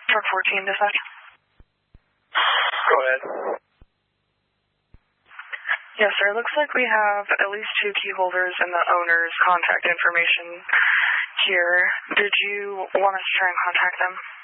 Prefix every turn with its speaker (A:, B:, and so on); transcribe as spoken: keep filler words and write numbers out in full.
A: Truck fourteen, dispatch.
B: Go ahead.
A: Yes, sir. Looks like we have at least two key holders and the owner's contact information here. Did you want us to try and contact them?